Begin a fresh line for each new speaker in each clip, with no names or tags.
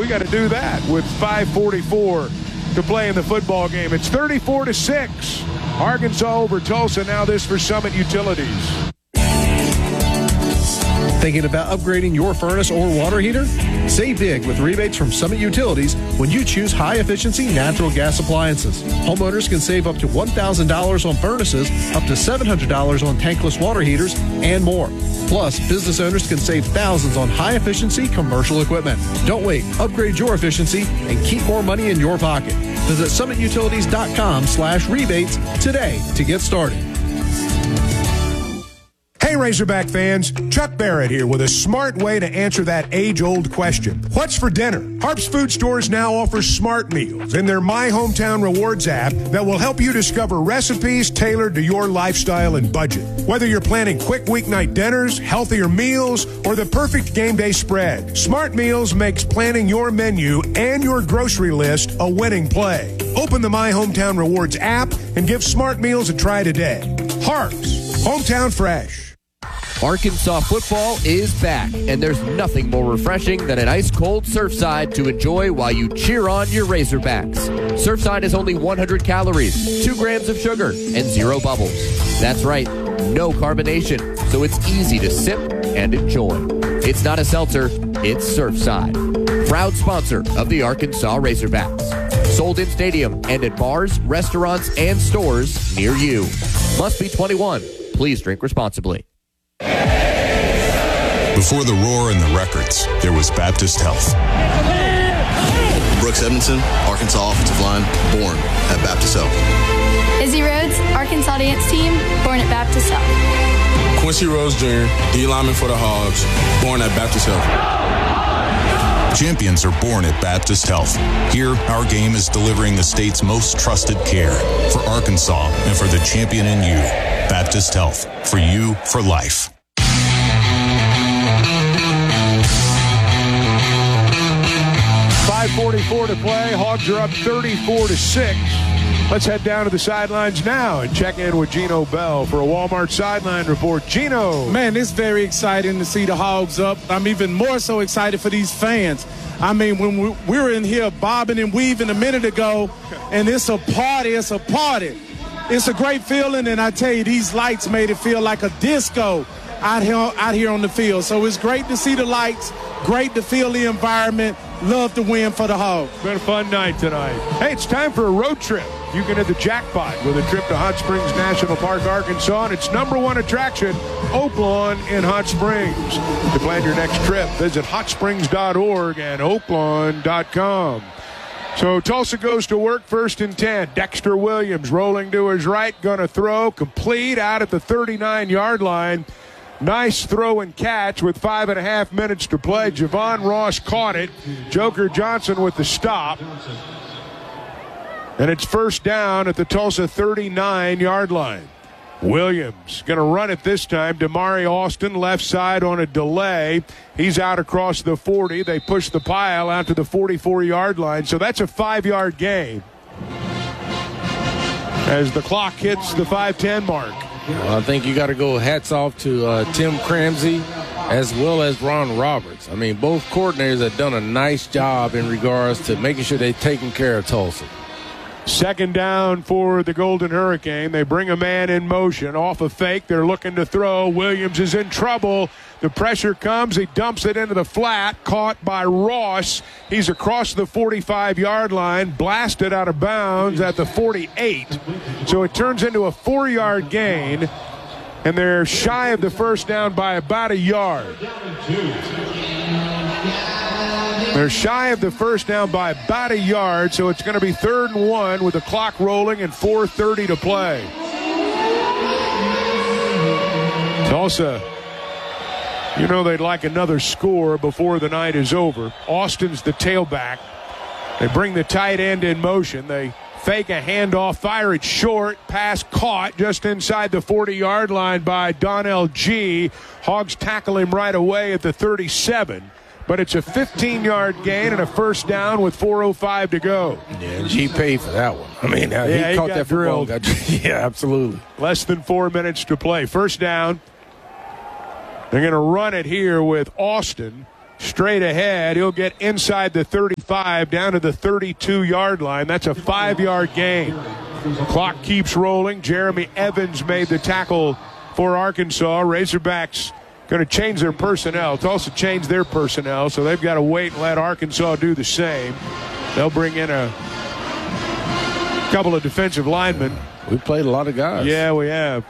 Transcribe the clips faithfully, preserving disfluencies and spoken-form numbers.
we got to do that with five forty-four to play in the football game. It's thirty-four to six. Arkansas over Tulsa. Now this for Summit Utilities.
Thinking about upgrading your furnace or water heater? Save big with rebates from Summit Utilities when you choose high-efficiency natural gas appliances. Homeowners can save up to one thousand dollars on furnaces, up to seven hundred dollars on tankless water heaters, and more. Plus, business owners can save thousands on high-efficiency commercial equipment. Don't wait. Upgrade your efficiency and keep more money in your pocket. Visit summitutilities.com slash rebates today to get started.
Hey, Razorback fans, Chuck Barrett here with a smart way to answer that age-old question. What's for dinner? Harps Food Stores now offers smart meals in their My Hometown Rewards app that will help you discover recipes tailored to your lifestyle and budget. Whether you're planning quick weeknight dinners, healthier meals, or the perfect game day spread, Smart Meals makes planning your menu and your grocery list a winning play. Open the My Hometown Rewards app and give Smart Meals a try today. Harps, hometown fresh.
Arkansas football is back, and there's nothing more refreshing than an ice-cold Surfside to enjoy while you cheer on your Razorbacks. Surfside is only one hundred calories, two grams of sugar, and zero bubbles. That's right, no carbonation, so it's easy to sip and enjoy. It's not a seltzer, it's Surfside. Proud sponsor of the Arkansas Razorbacks. Sold in stadium and at bars, restaurants, and stores near you. Must be twenty-one. Please drink responsibly.
Before the roar and the records, there was Baptist Health.
Brooks Edmondson, Arkansas offensive line, born at Baptist Health.
Izzy Rhodes, Arkansas dance team, born at Baptist Health.
Quincy Rose Junior, D lineman for the Hogs, born at Baptist Health.
Champions are born at Baptist Health. Here, our game is delivering the state's most trusted care for Arkansas and for the champion in you. Baptist Health, for you, for life.
five forty-four to play. Hogs are up thirty-four to six. Let's head down to the sidelines now and check in with Gino Bell for a Walmart sideline report. Gino.
Man, it's very exciting to see the Hogs up. I'm even more so excited for these fans. I mean, when we, we were in here bobbing and weaving a minute ago, and it's a party, it's a party. It's a great feeling, and I tell you, these lights made it feel like a disco out here, out here on the field. So it's great to see the lights, great to feel the environment. Love to win for the Hogs.
Been a fun night tonight. Hey, it's time for a road trip. You can hit the jackpot with a trip to Hot Springs National Park, Arkansas, and its number one attraction, Oaklawn in Hot Springs. To plan your next trip, visit hot springs dot org and oaklawn dot com. So Tulsa goes to work, first and ten. Dexter Williams rolling to his right, going to throw, complete out at the thirty-nine-yard line. Nice throw and catch with five and a half minutes to play. Javon Ross caught it. Joker Johnson with the stop. And it's first down at the Tulsa thirty-nine-yard line. Williams going to run it this time. Damari Austin left side on a delay. He's out across the forty. They push the pile out to the forty-four-yard line. So that's a five-yard gain as the clock hits the five ten mark.
Well, I think you got to go hats off to uh, Tim Cramsey as well as Ron Roberts. I mean, both coordinators have done a nice job in regards to making sure they're taking care of Tulsa.
Second down for the Golden Hurricane. They bring a man in motion off a fake. They're looking to throw. Williams is in trouble. The pressure comes. He dumps it into the flat. Caught by Ross. He's across the forty-five-yard line. Blasted out of bounds at the forty-eight. So it turns into a four-yard gain. And they're shy of the first down by about a yard. They're shy of the first down by about a yard, so it's going to be third and one with the clock rolling and four thirty to play. Tulsa, you know they'd like another score before the night is over. Austin's the tailback. They bring the tight end in motion. They fake a handoff, fire it short, pass caught just inside the forty-yard line by Donnell G. Hogs tackle him right away at the thirty-seven. But it's a fifteen-yard gain and a first down with four oh five to go.
Yeah, G paid for that one. I mean, yeah, he, he caught that
drilled.
Yeah, absolutely.
Less than four minutes to play. First down. They're going to run it here with Austin straight ahead. He'll get inside the thirty. thirty-five down to the thirty-two-yard line. That's a five-yard gain. Clock keeps rolling. Jeremy Evans made the tackle for Arkansas. Razorbacks going to change their personnel. Tulsa changed their personnel, so they've got to wait and let Arkansas do the same. They'll bring in a couple of defensive linemen.
We played a lot of guys.
Yeah, we have.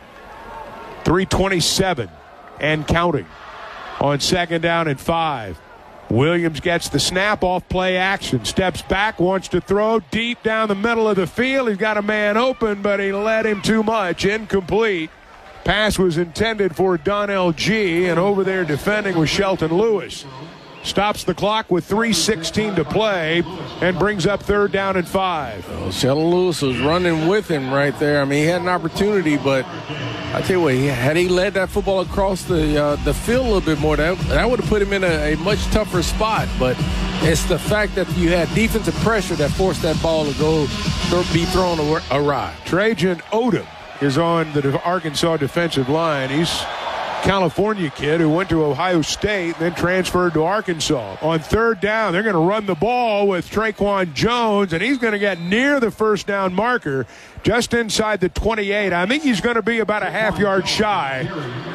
three twenty-seven and counting on second down and five. Williams gets the snap off play action, steps back, wants to throw deep down the middle of the field. He's got a man open, but he let him too much. Incomplete. Pass was intended for Donnell G, and over there defending was Shelton Lewis. Stops the clock with three sixteen to play and brings up third down and five.
Well, Shelton Lewis was running with him right there. I mean, he had an opportunity, but I tell you what, he, had he led that football across the uh, the field a little bit more, that, that would have put him in a, a much tougher spot. But it's the fact that you had defensive pressure that forced that ball to go be thrown awry.
Trajan Odom is on the Arkansas defensive line. He's California kid who went to Ohio State and then transferred to Arkansas. On third down, they're going to run the ball with Traquan Jones, and he's going to get near the first down marker, just inside the twenty-eight. I think he's going to be about a half yard shy.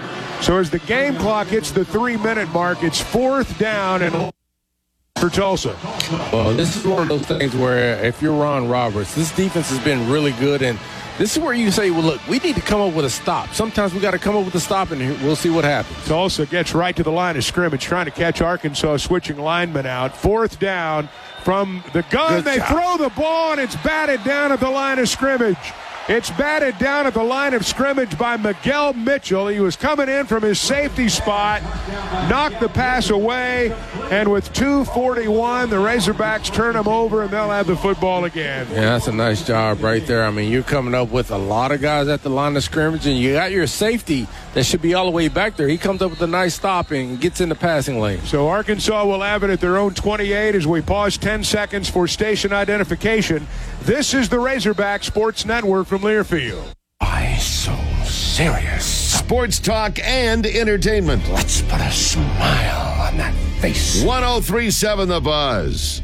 So as the game clock hits the three-minute mark, it's fourth down and for Tulsa.
Well, this is one of those things where if you're Ron Roberts, this defense has been really good, and this is where you say, well, look, we need to come up with a stop. Sometimes we got to come up with a stop, and we'll see what happens.
Tulsa gets right to the line of scrimmage, trying to catch Arkansas switching linemen out. Fourth down from the gun.
Good
they
job.
throw the ball, and it's batted down at the line of scrimmage. It's batted down at the line of scrimmage by Miguel Mitchell. He was coming in from his safety spot, knocked the pass away, and with two forty-one, the Razorbacks turn him over, and they'll have the football again.
Yeah, that's a nice job right there. I mean, you're coming up with a lot of guys at the line of scrimmage, and you got your safety that should be all the way back there. He comes up with a nice stop and gets in the passing lane.
So Arkansas will have it at their own twenty-eight as we pause ten seconds for station identification. This is the Razorback Sports Network from Learfield.
Why so serious?
Sports talk and entertainment.
Let's put a smile on that face.
one oh three point seven The Buzz.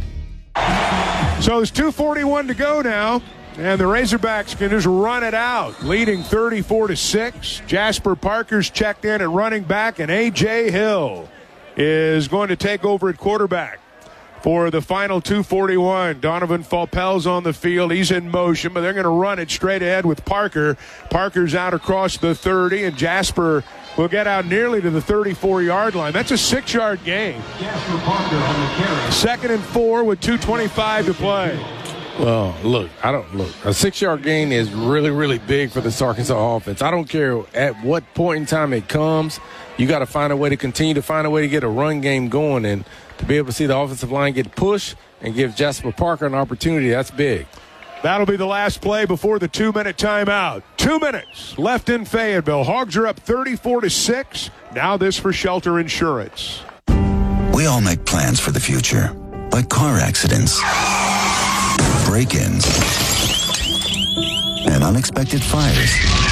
So it's two forty-one to go now, and the Razorbacks can just run it out, leading thirty-four to six. Jasper Parker's checked in at running back, and A J Hill is going to take over at quarterback for the final two forty-one. Donovan Falpel's on the field. He's in motion, but they're going to run it straight ahead with Parker. Parker's out across the thirty, and Jasper will get out nearly to the thirty-four-yard line. That's a six-yard gain. Second and four with two twenty-five to play.
Well, look, I don't look. A six-yard gain is really, really big for this Arkansas offense. I don't care at what point in time it comes. You got to find a way to continue to find a way to get a run game going, and to be able to see the offensive line get pushed and give Jasper Parker an opportunity, that's big.
That'll be the last play before the two-minute timeout. Two minutes left in Fayetteville. Hogs are up thirty-four to six. Now this for Shelter Insurance.
We all make plans for the future, like car accidents, break-ins, and unexpected fires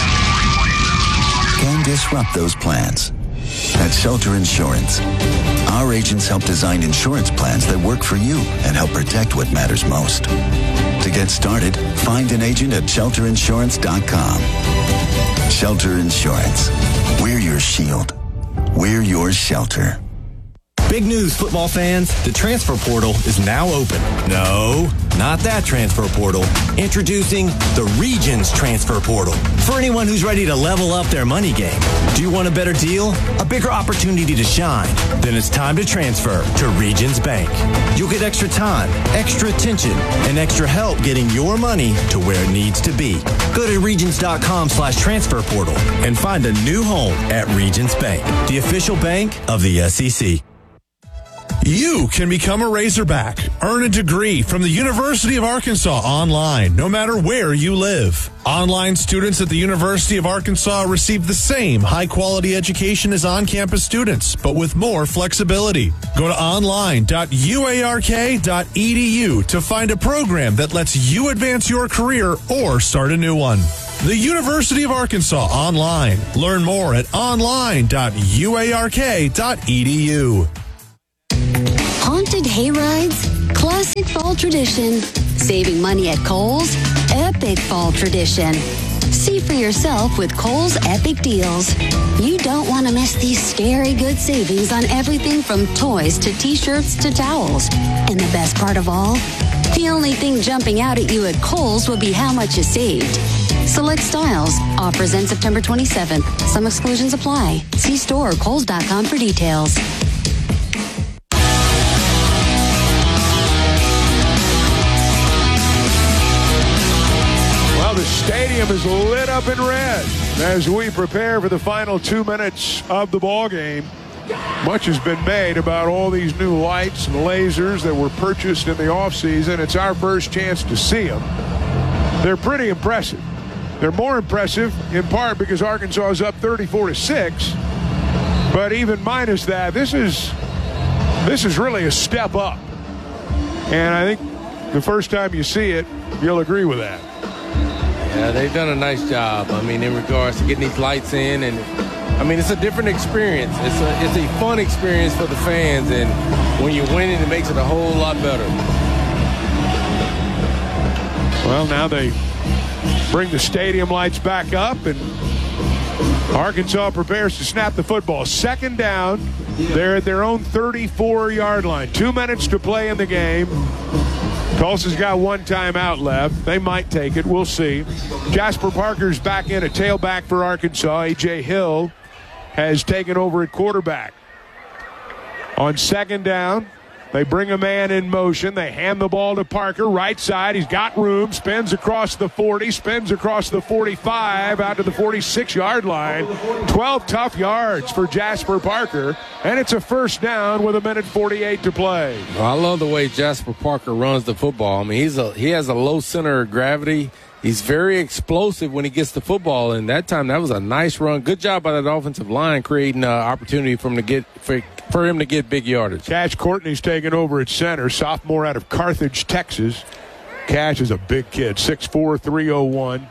can disrupt those plans. At Shelter Insurance, our agents help design insurance plans that work for you and help protect what matters most. To get started, find an agent at shelter insurance dot com. Shelter Insurance. We're your shield. We're your shelter.
Big news, football fans. The transfer portal is now open. No, not that transfer portal. Introducing the Regions Transfer Portal. For anyone who's ready to level up their money game. Do you want a better deal? A bigger opportunity to shine? Then it's time to transfer to Regions Bank. You'll get extra time, extra attention, and extra help getting your money to where it needs to be. Go to regions dot com slash transfer portal and find a new home at Regions Bank, the official bank of the S E C.
You can become a Razorback. Earn a degree from the University of Arkansas online, no matter where you live. Online students at the University of Arkansas receive the same high-quality education as on-campus students, but with more flexibility. Go to online dot u a r k dot e d u to find a program that lets you advance your career or start a new one. The University of Arkansas online. Learn more at online dot u a r k dot e d u.
Haunted hay rides, classic fall tradition. Saving money at Kohl's? Epic fall tradition. See for yourself with Kohl's Epic Deals. You don't want to miss these scary good savings on everything from toys to t-shirts to towels. And the best part of all? The only thing jumping out at you at Kohl's will be how much you saved. Select styles. Offers end September twenty-seventh. Some exclusions apply. See store or kohls dot com for details.
Well, the stadium is lit up in red as we prepare for the final two minutes of the ball game. Much has been made about all these new lights and lasers that were purchased in the offseason. It's our first chance to see them. They're pretty impressive. They're more impressive in part because Arkansas is up thirty-four to six. But even minus that, this is this is really a step up. And I think the first time you see it, you'll agree with that.
Yeah, they've done a nice job. I mean, in regards to getting these lights in, and I mean, it's a different experience. It's a it's a fun experience for the fans, and when you're winning, it makes it a whole lot better.
Well, now they bring the stadium lights back up, and Arkansas prepares to snap the football. Second down. They're at their own thirty-four-yard line. Two minutes to play in the game. Tulsa's got one timeout left. They might take it. We'll see. Jasper Parker's back in at tailback for Arkansas. A J. Hill has taken over at quarterback. On second down, they bring a man in motion. They hand the ball to Parker, right side. He's got room, spins across the forty, spins across the forty-five, out to the forty-six-yard line. twelve tough yards for Jasper Parker, and it's a first down with a minute forty-eight to play.
Well, I love the way Jasper Parker runs the football. I mean, he's a he has a low center of gravity. He's very explosive when he gets the football, and that time that was a nice run. Good job by that offensive line creating an opportunity for him to get for, for him to get big yardage.
Cash Courtney's taken over at center, sophomore out of Carthage, Texas. Cash is a big kid, six four, three oh one.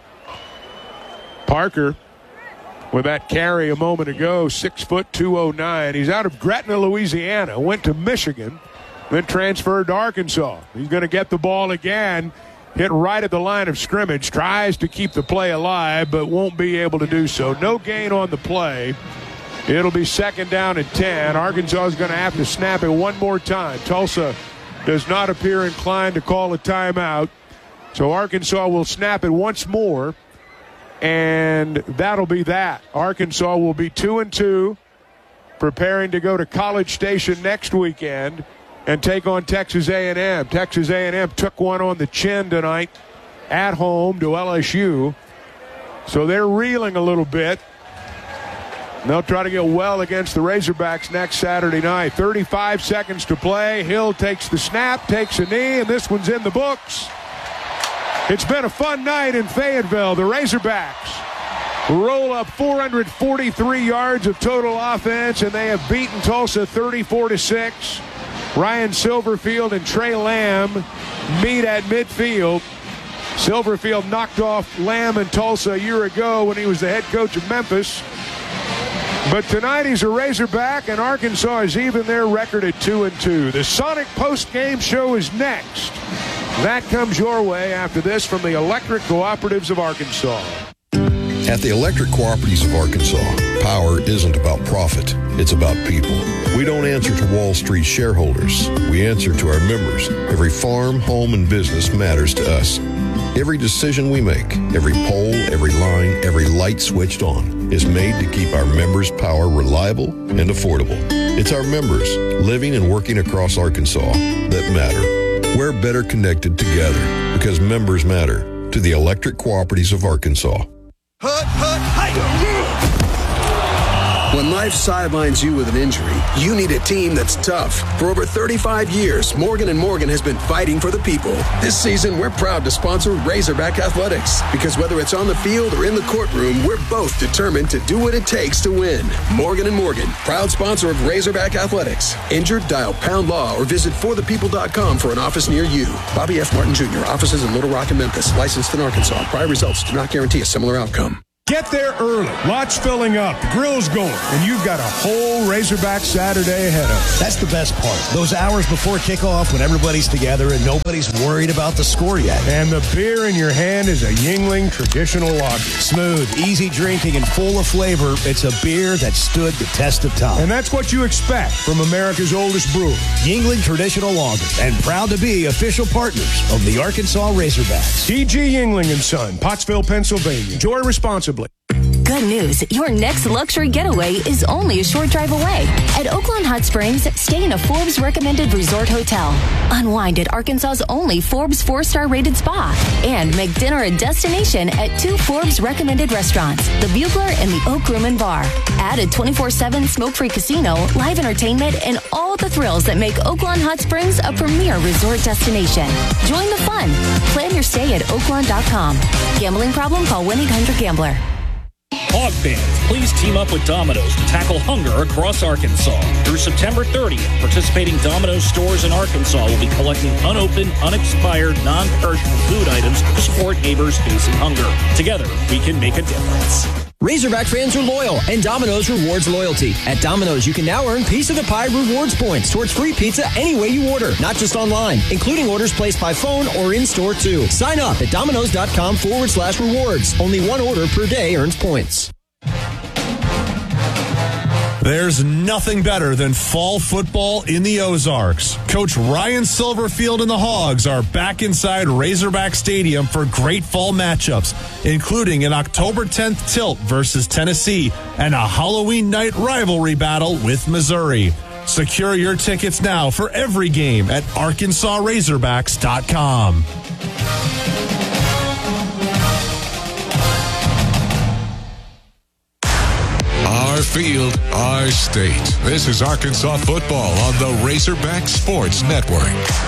Parker, with that carry a moment ago, six foot, two oh nine. He's out of Gretna, Louisiana, went to Michigan, then transferred to Arkansas. He's going to get the ball again. Hit right at the line of scrimmage, tries to keep the play alive, but won't be able to do so. No gain on the play. It'll be second down and ten. Arkansas is going to have to snap it one more time. Tulsa does not appear inclined to call a timeout. So Arkansas will snap it once more, and that'll be that. Arkansas will be two and two, preparing to go to College Station next weekend and take on Texas A and M. Texas A and M took one on the chin tonight at home to L S U. So they're reeling a little bit. And they'll try to get well against the Razorbacks next Saturday night. thirty-five seconds to play. Hill takes the snap, takes a knee, and this one's in the books. It's been a fun night in Fayetteville. The Razorbacks roll up four hundred forty-three yards of total offense, and they have beaten Tulsa thirty-four to six. Ryan Silverfield and Trey Lamb meet at midfield. Silverfield knocked off Lamb in Tulsa a year ago when he was the head coach of Memphis. But tonight he's a Razorback, and Arkansas is even their record at two and two. The Sonic post-game show is next. That comes your way after this from the Electric Cooperatives of Arkansas.
At the Electric Cooperatives of Arkansas, power isn't about profit, it's about people. We don't answer to Wall Street shareholders. We answer to our members. Every farm, home, and business matters to us. Every decision we make, every pole, every line, every light switched on is made to keep our members' power reliable and affordable. It's our members, living and working across Arkansas, that matter. We're better connected together because members matter to the Electric Cooperatives of Arkansas.
Hut, hut, hi. When life sidelines you with an injury, you need a team that's tough. For over thirty-five years, Morgan and Morgan has been fighting for the people. This season, we're proud to sponsor Razorback Athletics because whether it's on the field or in the courtroom, we're both determined to do what it takes to win. Morgan and Morgan, proud sponsor of Razorback Athletics. Injured? Dial pound law or visit for the people dot com for an office near you. Bobby F. Martin Junior Offices in Little Rock and Memphis. Licensed in Arkansas. Prior results do not guarantee a similar outcome.
Get there early. Lots filling up. The grill's going. And you've got a whole Razorback Saturday ahead of us.
That's the best part. Those hours before kickoff when everybody's together and nobody's worried about the score yet.
And the beer in your hand is a Yuengling traditional lager.
Smooth, easy drinking, and full of flavor. It's a beer that stood the test of time.
And that's what you expect from America's oldest brewery.
Yuengling Traditional Lager. And proud to be official partners of the Arkansas Razorbacks.
T G Yuengling and Son, Pottsville, Pennsylvania. Enjoy responsibly.
Good news. Your next luxury getaway is only a short drive away. At Oaklawn Hot Springs, stay in a Forbes recommended resort hotel. Unwind at Arkansas's only Forbes four-star rated spa. And make dinner a destination at two Forbes recommended restaurants, the Bugler and the Oak Room and Bar. Add a twenty-four seven smoke-free casino, live entertainment, and all the thrills that make Oaklawn Hot Springs a premier resort destination. Join the fun. Plan your stay at oaklawn dot com. Gambling problem? Call one eight hundred gambler.
Hog fans, please team up with Domino's to tackle hunger across Arkansas. Through September thirtieth, participating Domino's stores in Arkansas will be collecting unopened, unexpired, non-perishable food items to support neighbors facing hunger. Together, we can make a difference.
Razorback fans are loyal, and Domino's rewards loyalty. At Domino's, you can now earn Piece of the Pie rewards points towards free pizza any way you order, not just online, including orders placed by phone or in-store too. Sign up at domino's.com forward slash rewards. Only one order per day earns points.
There's nothing better than fall football in the Ozarks. Coach Ryan Silverfield and the Hogs are back inside Razorback Stadium for great fall matchups, including an October tenth tilt versus Tennessee and a Halloween night rivalry battle with Missouri. Secure your tickets now for every game at arkansas razorbacks dot com.
Our field, our state. This is Arkansas football on the Razorback Sports Network.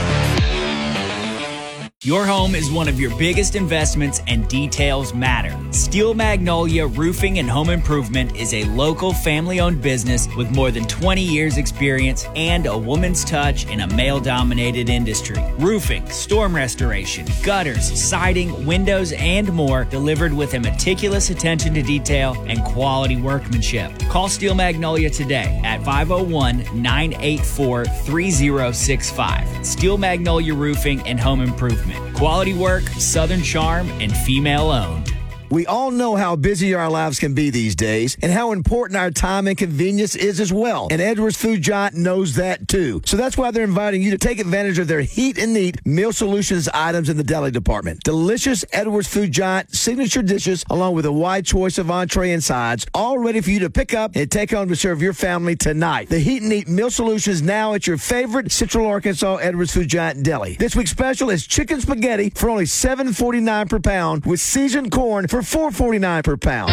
Your home is one of your biggest investments and details matter. Steel Magnolia Roofing and Home Improvement is a local family-owned business with more than twenty years experience and a woman's touch in a male-dominated industry. Roofing, storm restoration, gutters, siding, windows, and more delivered with a meticulous attention to detail and quality workmanship. Call Steel Magnolia today at five oh one, nine eight four, three oh six five. Steel Magnolia Roofing and Home Improvement. Quality work, Southern charm, and female-owned.
We all know how busy our lives can be these days and how important our time and convenience is as well. And Edwards Food Giant knows that too. So that's why they're inviting you to take advantage of their Heat and Eat Meal Solutions items in the deli department. Delicious Edwards Food Giant signature dishes along with a wide choice of entree and sides, all ready for you to pick up and take home to serve your family tonight. The Heat and Eat Meal Solutions now at your favorite Central Arkansas Edwards Food Giant deli. This week's special is chicken spaghetti for only seven forty-nine per pound with seasoned corn for four forty-nine per pound.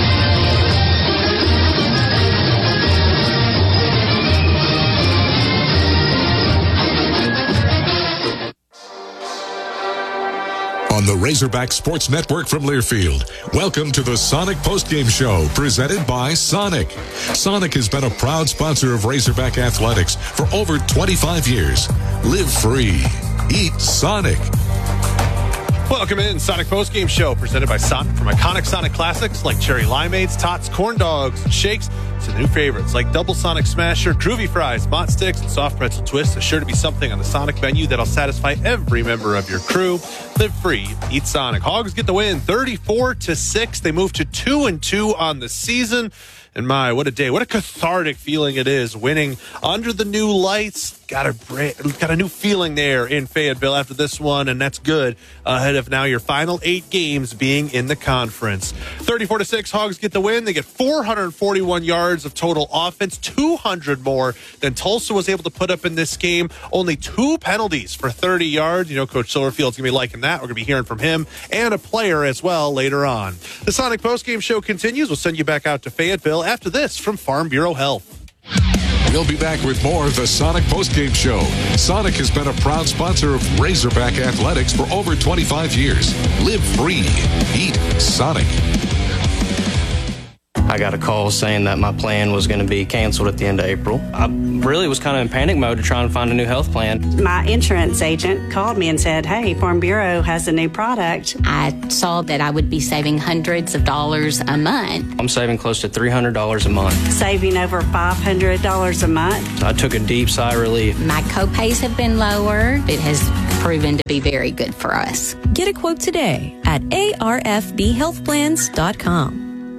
On the Razorback Sports Network from Learfield, welcome to the Sonic Postgame Show, presented by Sonic. Sonic has been a proud sponsor of Razorback Athletics for over twenty-five years. Live free. Eat Sonic.
Welcome in, Sonic Postgame Show, presented by Sonic. From iconic Sonic classics like Cherry Limeades, Tots, Corn Dogs, and Shakes, to new favorites like Double Sonic Smasher, Groovy Fries, Mott Sticks, and Soft Pretzel Twists. There's sure to be something on the Sonic menu that'll satisfy every member of your crew. Live free, eat Sonic. Hogs get the win, thirty-four to six. They move to two and two on the season. And my, what a day. What a cathartic feeling it is winning under the new lights. Got a, got a new feeling there in Fayetteville after this one, and that's good ahead of now your final eight games being in the conference. thirty-four to six, Hogs get the win. They get four hundred forty-one yards of total offense, two hundred more than Tulsa was able to put up in this game. Only two penalties for thirty yards. You know, Coach Silverfield's going to be liking that. We're going to be hearing from him and a player as well later on. The Sonic Postgame Show continues. We'll send you back out to Fayetteville after this from Farm Bureau Health.
We'll be back with more of the Sonic Postgame Show. Sonic has been a proud sponsor of Razorback Athletics for over twenty-five years. Live free. Eat Sonic.
I got a call saying that my plan was going to be canceled at the end of April. I really was kind of in panic mode to try and find a new health plan.
My insurance agent called me and said, hey, Farm Bureau has a new product.
I saw that I would be saving hundreds of dollars a month.
I'm saving close to three hundred dollars a month.
Saving over five hundred dollars a month.
I took a deep sigh of relief.
My copays have been lowered. It has proven to be very good for us.
Get a quote today at A R F B health plans dot com.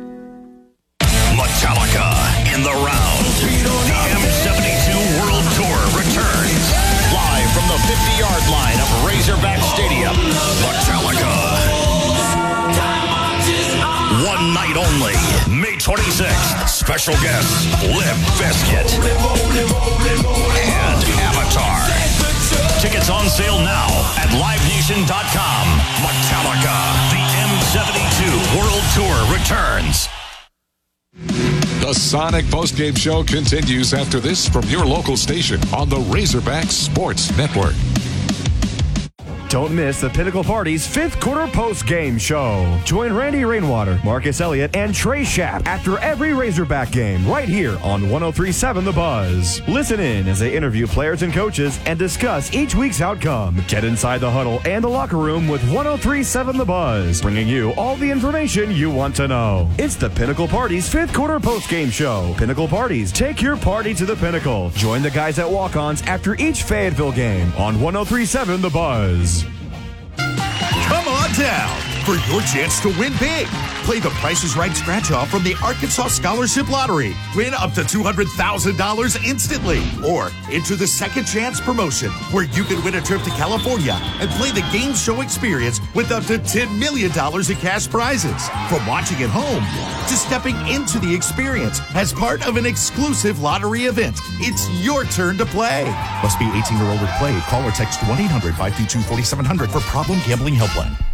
Metallica in the round. The M seventy-two World Tour returns. Live from the fifty-yard line of Razorback Stadium. Metallica. One night only. May twenty-sixth. Special guests Limp Bizkit and Avatar. Tickets on sale now at live nation dot com. Metallica. The M seventy-two World Tour returns.
The Sonic Postgame Show continues after this from your local station on the Razorback Sports Network.
Don't miss the Pinnacle Party's fifth quarter post-game show. Join Randy Rainwater, Marcus Elliott, and Trey Schapp after every Razorback game right here on one oh three point seven The Buzz. Listen in as they interview players and coaches and discuss each week's outcome. Get inside the huddle and the locker room with one oh three point seven The Buzz, bringing you all the information you want to know. It's the Pinnacle Party's fifth quarter post-game show. Pinnacle Parties, take your party to the pinnacle. Join the guys at Walk-Ons after each Fayetteville game on one oh three point seven The Buzz.
Come on down for your chance to win big. Play the Price is Right scratch-off from the Arkansas Scholarship Lottery. Win up to two hundred thousand dollars instantly. Or enter the Second Chance promotion, where you can win a trip to California and play the game show experience with up to ten million dollars in cash prizes. From watching at home to stepping into the experience as part of an exclusive lottery event, it's your turn to play. Must be eighteen or older to play. Call or text one eight hundred five two two four seven zero zero for Problem Gambling Helpline.